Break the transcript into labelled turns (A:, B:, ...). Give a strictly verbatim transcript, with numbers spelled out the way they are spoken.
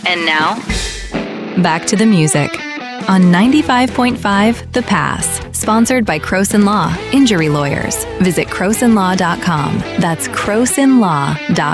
A: And now,
B: back to the music on ninety-five point five The Pass, sponsored by Croson Law, Injury Lawyers. Visit croson law dot com. That's croson law dot com.